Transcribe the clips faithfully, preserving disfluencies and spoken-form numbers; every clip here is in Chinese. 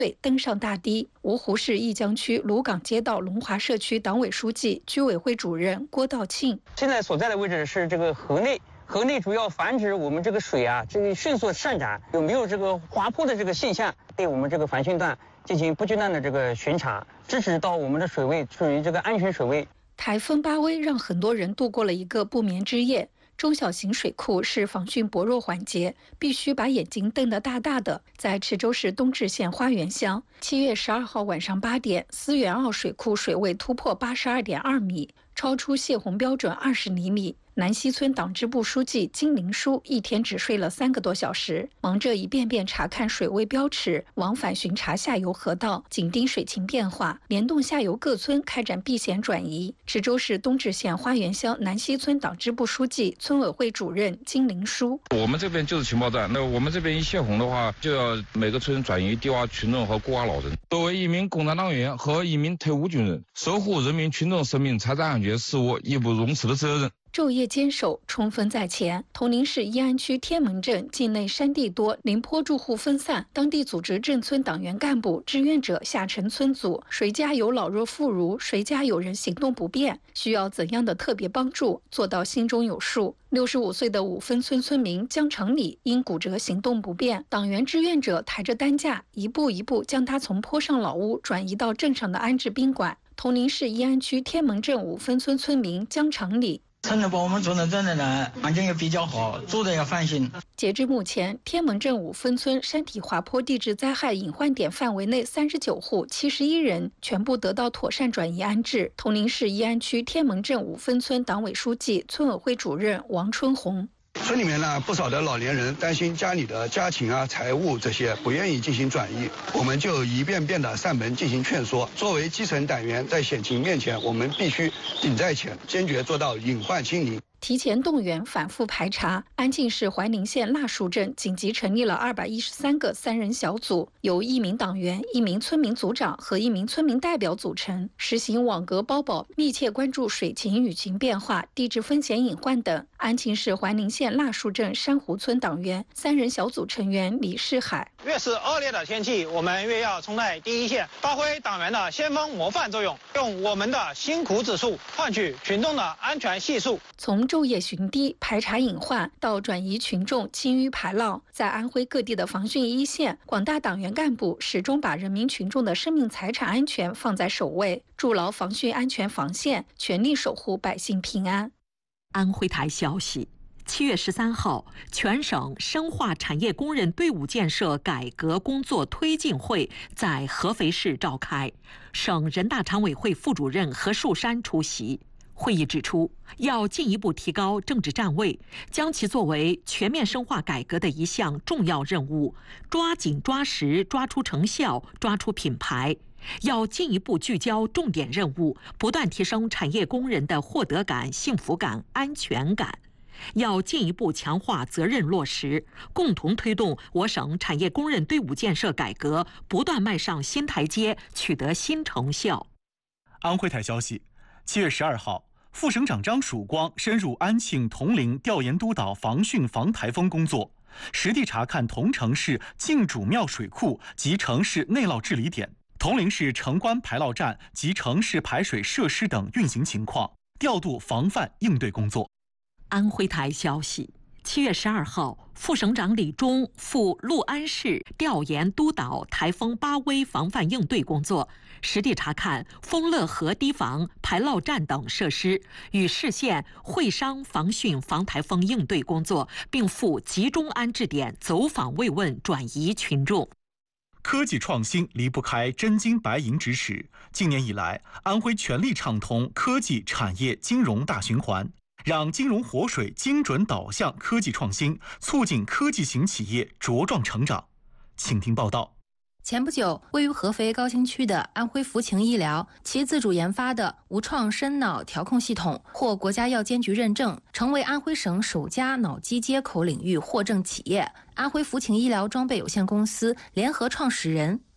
队登上大堤。芜湖市义江区鲁岗街道龙华社区党委书记、居委会主任郭道庆： 现在所在的位置是这个河内。河内主要繁殖我们这个水啊，这个迅速上涨，有没有这个滑坡的这个现象？对我们这个防汛段进行不间断的这个巡查，支持到我们的水位处于这个安全水位。 台风巴威让很多人度过了一个不眠之夜。中小型水库是防汛薄弱环节，必须把眼睛瞪得大大的。在池州市东至县花园乡，七月十二号晚上八点，思源坳水库水位突破八十二点二米，超出泄洪标准二十厘米。南溪村党支部书记金灵书一天只睡了三个多小时，忙着一遍遍查看水位标尺，往返巡查下游河道，紧盯水情变化，联动下游各村开展避险转移。池州市东至县花园乡南溪村党支部书记、村委会主任金灵书： 我们这边就是情报站，那我们这边一泄洪的话，就要每个村转移低洼群众和孤寡老人。作为一名共产党员和一名退伍军人，守护人民群众生命财产安全是我义不容辞的责任。 昼夜坚守，冲锋在前。铜陵市义安区天门镇境内山地多，临坡住户分散，当地组织镇村党员干部、志愿者下沉村组，谁家有老弱妇孺，谁家有人行动不便，需要怎样的特别帮助，做到心中有数。六十五岁的五分村村民江成礼因骨折行动不便，党员志愿者抬着担架，一步一步将他从坡上老屋转移到镇上的安置宾馆。铜陵市义安区天门镇五分村村民江成礼： 村里把我们住在这里呢，环境也比较好，住的也放心。 截至目前，天门镇五分村山体滑坡地质灾害隐患点范围内三十九户七十一人全部得到妥善转移安置。铜陵市义安区天门镇五分村党委书记、村委会主任王春红： 村里面呢，不少的老年人担心家里的家禽啊、财物这些，不愿意进行转移，我们就一遍遍的上门进行劝说。作为基层党员，在险情面前，我们必须顶在前，坚决做到隐患清零。 提前动员，反复排查。安庆市怀宁县腊树镇紧急成立了二百一十三个三人小组，由一名党员、一名村民组长和一名村民代表组成，实行网格包保，密切关注水情、雨情变化、地质风险隐患等。安庆市怀宁县腊树镇珊瑚村党员、三人小组成员李世海： 越是恶劣的天气，我们越要冲在第一线，发挥党员的先锋模范作用，用我们的辛苦指数换取群众的安全系数。 从昼夜巡堤、排查隐患到转移群众清淤排涝，在安徽各地的防汛一线，广大党员干部始终把人民群众的生命财产安全放在首位，筑牢防汛安全防线，全力守护百姓平安。 安徽台消息，七月十三号，全省深化产业工人队伍建设改革工作推进会在合肥市召开，省人大常委会副主任何树山出席。会议指出，要进一步提高政治站位，将其作为全面深化改革的一项重要任务，抓紧抓实抓出成效，抓出品牌。要进一步聚焦重点任务，不断提升产业工人的获得感、幸福感、安全感。要进一步强化责任落实，共同推动我省产业工人队伍建设改革不断迈上新台阶，取得新成效。 安徽台消息，七月十二号，副省长张曙光深入安庆、铜陵调研督导防汛防台风工作，实地查看桐城市敬主庙水库及城市内涝治理点、铜陵市城关排涝站及城市排水设施等运行情况，调度防范应对工作。 安徽台消息，七月十二号，副省长李忠赴六安市调研督导台风巴威防范应对工作，实地查看丰乐河堤防、排涝站等设施，与市县会商防汛防台风应对工作，并赴集中安置点走访慰问转移群众。 科技创新离不开真金白银支持。近年以来，安徽全力畅通科技产业金融大循环，让金融活水精准导向科技创新，促进科技型企业茁壮成长。请听报道。 前不久，位于合肥高新区的安徽福晴医疗，其自主研发的无创深脑调控系统获国家药监局认证，成为安徽省首家脑机接口领域获证企业。安徽福晴医疗装备有限公司联合创始人、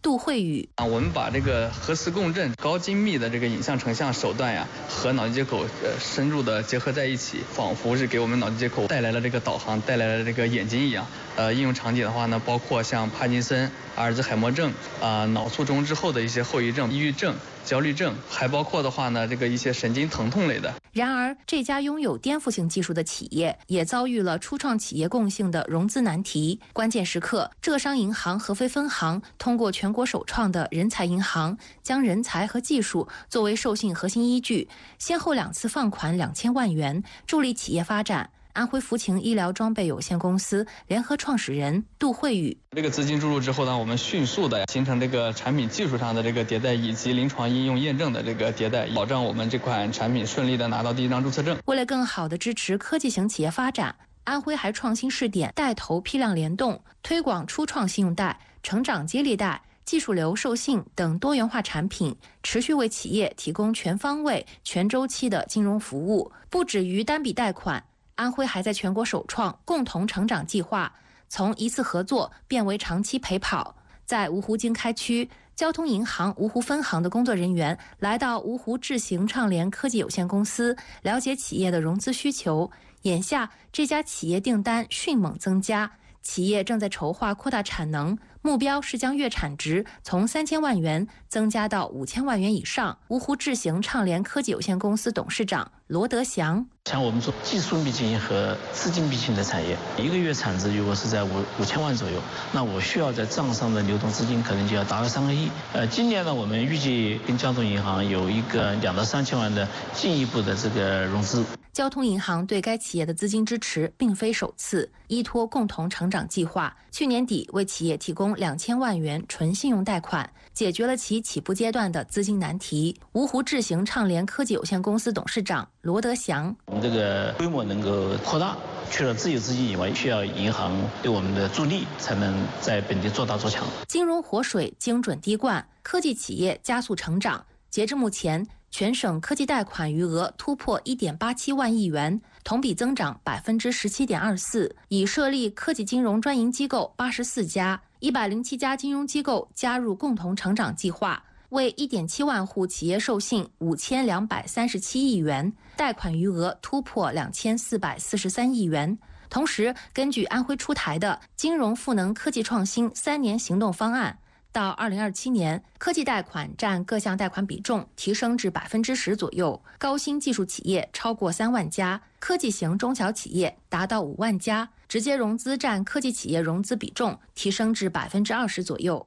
杜慧宇。 啊，我们把这个核磁共振高精密的这个影像成像手段呀，和脑机接口呃深入的结合在一起，仿佛是给我们脑机接口带来了这个导航，带来了这个眼睛一样。呃，应用场景的话呢，包括像帕金森、阿尔兹海默症啊、呃、脑卒中之后的一些后遗症、抑郁症、焦虑症，还包括的话呢，这个一些神经疼痛类的。 然而，这家拥有颠覆性技术的企业也遭遇了初创企业共性的融资难题。关键时刻，浙商银行合肥分行通过全国首创的人才银行，将人才和技术作为授信核心依据，先后两次放款两千万元，助力企业发展。安徽福晴医疗装备有限公司联合创始人杜慧宇： 这个资金注入之后呢，我们迅速的形成这个产品技术上的这个迭代，以及临床应用验证的这个迭代，保障我们这款产品顺利的拿到第一张注册证。 为了更好的支持科技型企业发展，安徽还创新试点带头批量联动，推广初创信用贷、成长接力贷、技术流授信等多元化产品，持续为企业提供全方位、全周期的金融服务。不止于单笔贷款，安徽还在全国首创共同成长计划，从一次合作变为长期陪跑。在芜湖经开区，交通银行芜湖分行的工作人员来到芜湖智行畅联科技有限公司，了解企业的融资需求。眼下，这家企业订单迅猛增加，企业正在筹划扩大产能，目标是将月产值从三千万元增加到五千万元以上。芜湖智行畅联科技有限公司董事长罗德祥： 像我们做技术密集型和资金密集型的产业，一个月产值如果是在五五千万左右，那我需要在账上的流动资金可能就要达到三个亿。呃，今年呢，我们预计跟交通银行有一个两到三千万的进一步的这个融资。 交通银行对该企业的资金支持并非首次，依托共同成长计划，去年底为企业提供两千万元纯信用贷款，解决了其起步阶段的资金难题。芜湖智行畅联科技有限公司董事长罗德祥： 我们这个规模能够扩大，除了自有资金以外，需要银行对我们的助力，才能在本地做大做强。 金融活水，精准滴灌，科技企业加速成长。截至目前，全省科技贷款余额突破 一点八七万亿元，同比增长 百分之十七点二四， 已设立科技金融专营机构八十四家，一百零七家金融机构加入共同成长计划，为 一点七万户企业授信五千两百三十七亿元，贷款余额突破两千四百四十三亿元。同时，根据安徽出台的金融赋能科技创新三年行动方案，到二零二七年，科技贷款占各项贷款比重提升至百分之十左右，高新技术企业超过三万家，科技型中小企业达到五万家，直接融资占科技企业融资比重提升至百分之二十左右。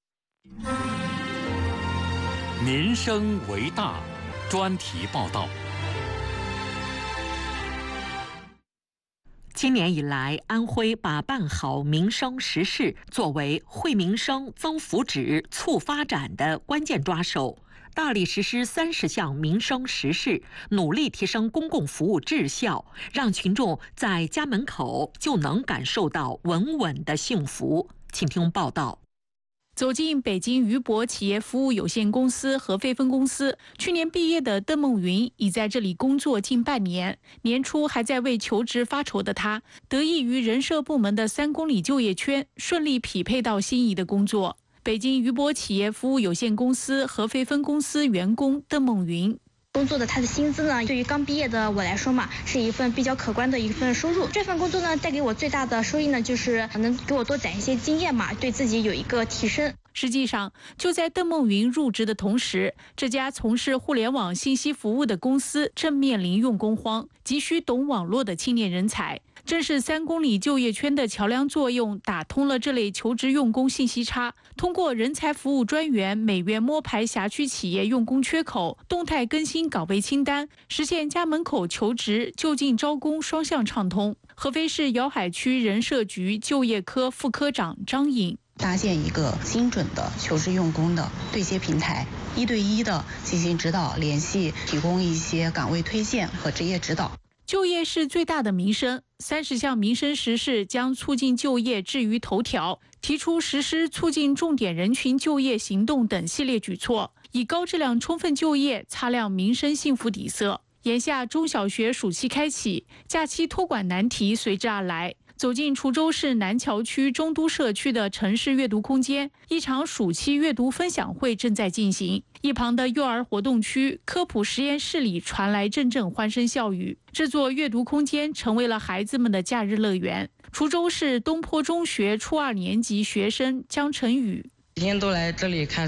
民生为大，专题报道。 今年以来，安徽把办好民生实事作为惠民生、增福祉、促发展的关键抓手，大力实施三十项民生实事，努力提升公共服务质效，让群众在家门口就能感受到稳稳的幸福。请听报道。 走进北京余博企业服务有限公司合肥分公司，去年毕业的邓梦云已在这里工作近半年。年初还在为求职发愁的她，得益于人社部门的三公里就业圈，顺利匹配到心仪的工作。北京余博企业服务有限公司合肥分公司员工邓梦云。 工作的他的薪资呢，对于刚毕业的我来说嘛，是一份比较可观的一份收入。这份工作呢，带给我最大的收益呢，就是能给我多攒一些经验嘛，对自己有一个提升。 实际上，就在邓梦云入职的同时，这家从事互联网信息服务的公司正面临用工荒，急需懂网络的青年人才。正是三公里就业圈的桥梁作用，打通了这类求职用工信息差。通过人才服务专员每月摸排辖区企业用工缺口，动态更新岗位清单，实现家门口求职、就近招工双向畅通。合肥市瑶海区人社局就业科副科长张颖。 搭建一个精准的求职用工的对接平台，一对一的进行指导联系，提供一些岗位推荐和职业指导。 就业是最大的民生，三十项民生实事将促进就业置于头条，提出实施促进重点人群就业行动等系列举措，以高质量充分就业擦亮民生幸福底色。眼下中小学暑期开启，假期托管难题随之而来。 走进滁州市南桥区中都社区的城市阅读空间，一场暑期阅读分享会正在进行。一旁的幼儿活动区、科普实验室里传来阵阵欢声笑语。这座阅读空间成为了孩子们的假日乐园。滁州市东坡中学初二年级学生江晨宇。 每天都来这里看